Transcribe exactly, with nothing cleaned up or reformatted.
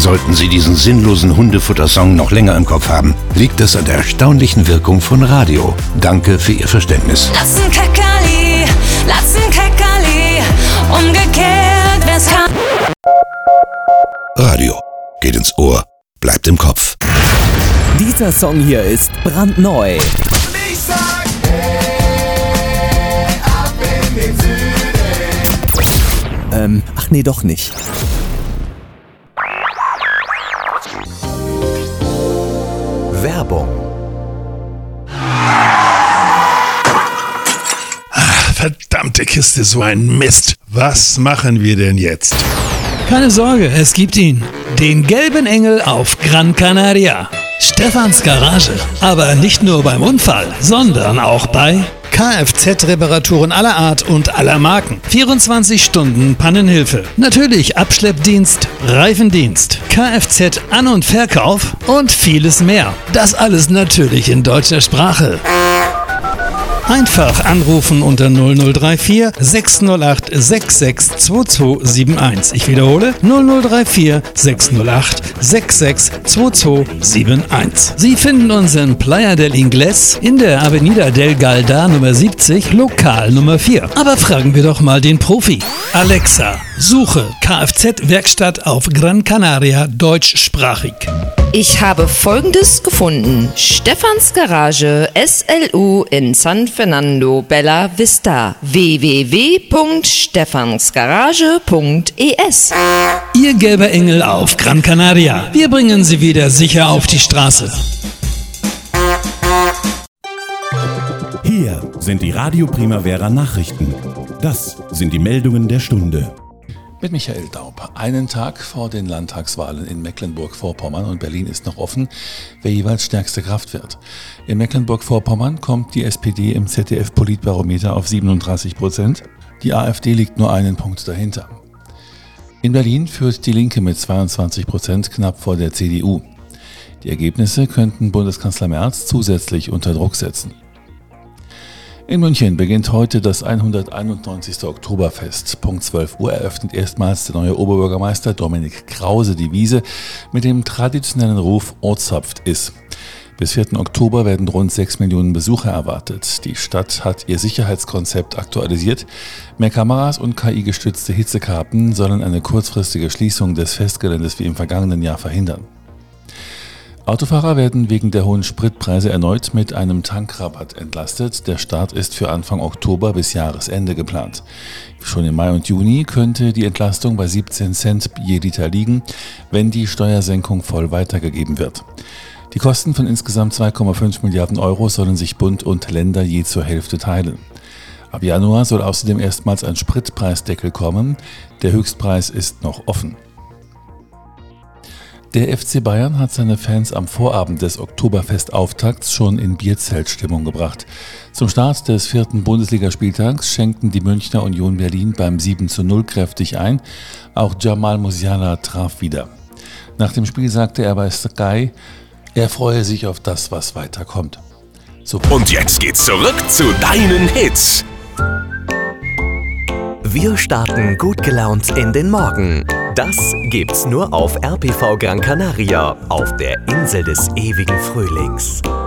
Sollten Sie diesen sinnlosen Hundefuttersong noch länger im Kopf haben, liegt es an der erstaunlichen Wirkung von Radio. Danke für Ihr Verständnis. Lassen Kackerli, lassen Kackerli, umgekehrt wär's kann. Radio geht ins Ohr, bleibt im Kopf. Dieser Song hier ist brandneu. Ich sag, hey, ab in den Süden. Ähm, ach nee, doch nicht. Werbung. Ach, verdammte Kiste, so ein Mist. Was machen wir denn jetzt? Keine Sorge, es gibt ihn. Den gelben Engel auf Gran Canaria. Stefans Garage. Aber nicht nur beim Unfall, sondern auch bei Kfz-Reparaturen aller Art und aller Marken. vierundzwanzig Stunden Pannenhilfe. Natürlich Abschleppdienst, Reifendienst, Kfz-An- und Verkauf und vieles mehr. Das alles natürlich in deutscher Sprache. Einfach anrufen unter null null drei vier sechs null acht sechs sechs zwei zwei sieben eins. Ich wiederhole null null drei vier sechs null acht sechs sechs zwei zwei sieben eins. Sie finden uns in Playa del Ingles in der Avenida del Galda Nummer siebzig, Lokal Nummer vier. Aber fragen wir doch mal den Profi. Alexa, suche Kfz-Werkstatt auf Gran Canaria deutschsprachig. Ich habe Folgendes gefunden. Stefans Garage S L U in San Fernando Bella Vista. w w w punkt stefansgarage punkt e s. Ihr gelber Engel auf Gran Canaria. Wir bringen Sie wieder sicher auf die Straße. Hier sind die Radio Primavera Nachrichten. Das sind die Meldungen der Stunde. Mit Michael Daub. Einen Tag vor den Landtagswahlen in Mecklenburg-Vorpommern und Berlin ist noch offen, wer jeweils stärkste Kraft wird. In Mecklenburg-Vorpommern kommt die S P D im Z D F-Politbarometer auf siebenunddreißig Prozent. Die AfD liegt nur einen Punkt dahinter. In Berlin führt die Linke mit zweiundzwanzig Prozent knapp vor der C D U. Die Ergebnisse könnten Bundeskanzler Merz zusätzlich unter Druck setzen. In München beginnt heute das hunderteinundneunzigste Oktoberfest. Punkt zwölf Uhr eröffnet erstmals der neue Oberbürgermeister Dominik Krause die Wiese mit dem traditionellen Ruf Ortshapft is. Bis vierten Oktober werden rund sechs Millionen Besucher erwartet. Die Stadt hat ihr Sicherheitskonzept aktualisiert. Mehr Kameras und K I-gestützte Hitzekarten sollen eine kurzfristige Schließung des Festgeländes wie im vergangenen Jahr verhindern. Autofahrer werden wegen der hohen Spritpreise erneut mit einem Tankrabatt entlastet. Der Start ist für Anfang Oktober bis Jahresende geplant. Schon im Mai und Juni könnte die Entlastung bei siebzehn Cent je Liter liegen, wenn die Steuersenkung voll weitergegeben wird. Die Kosten von insgesamt zwei Komma fünf Milliarden Euro sollen sich Bund und Länder je zur Hälfte teilen. Ab Januar soll außerdem erstmals ein Spritpreisdeckel kommen. Der Höchstpreis ist noch offen. Der F C Bayern hat seine Fans am Vorabend des Oktoberfestauftakts schon in Bierzeltstimmung gebracht. Zum Start des vierten Bundesligaspieltags schenkten die Münchner Union Berlin beim sieben zu null kräftig ein. Auch Jamal Musiala traf wieder. Nach dem Spiel sagte er bei Sky, er freue sich auf das, was weiterkommt. Super. Und jetzt geht's zurück zu deinen Hits. Wir starten gut gelaunt in den Morgen. Das gibt's nur auf R P V Gran Canaria, auf der Insel des ewigen Frühlings.